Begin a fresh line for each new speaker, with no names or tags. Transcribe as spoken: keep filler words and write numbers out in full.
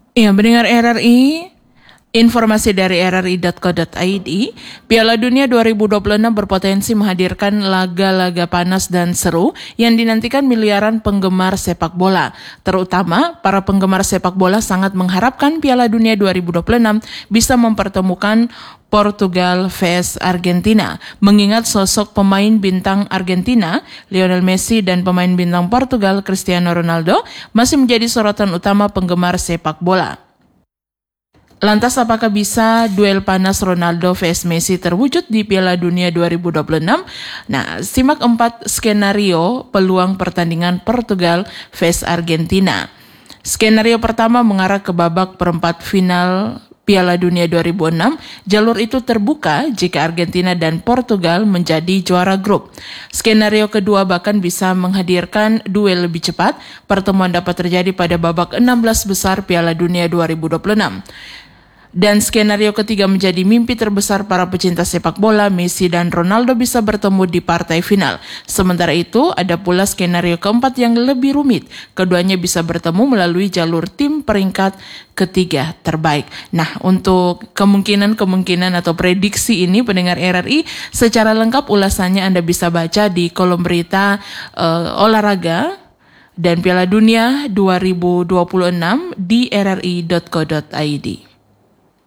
Ya, mendengar R R I, informasi dari r r i dot co dot i d, Piala Dunia dua ribu dua puluh enam berpotensi menghadirkan laga-laga panas dan seru yang dinantikan miliaran penggemar sepak bola. Terutama, para penggemar sepak bola sangat mengharapkan Piala Dunia dua ribu dua puluh enam bisa mempertemukan Portugal vs Argentina, mengingat sosok pemain bintang Argentina, Lionel Messi, dan pemain bintang Portugal, Cristiano Ronaldo, masih menjadi sorotan utama penggemar sepak bola. Lantas apakah bisa duel panas Ronaldo vs Messi terwujud di Piala Dunia dua ribu dua puluh enam? Nah, simak empat skenario peluang pertandingan Portugal vs Argentina. Skenario pertama mengarah ke babak perempat final Piala Dunia dua ribu enam, jalur itu terbuka jika Argentina dan Portugal menjadi juara grup. Skenario kedua bahkan bisa menghadirkan duel lebih cepat, pertemuan dapat terjadi pada babak enam belas besar Piala Dunia dua ribu dua puluh enam. Dan skenario ketiga menjadi mimpi terbesar para pecinta sepak bola, Messi dan Ronaldo bisa bertemu di partai final. Sementara itu, ada pula skenario keempat yang lebih rumit. Keduanya bisa bertemu melalui jalur tim peringkat ketiga terbaik. Nah, untuk kemungkinan-kemungkinan atau prediksi ini, pendengar R R I, secara lengkap ulasannya Anda bisa baca di kolom berita uh, olahraga dan Piala Dunia dua ribu dua puluh enam di r r i dot co dot i d.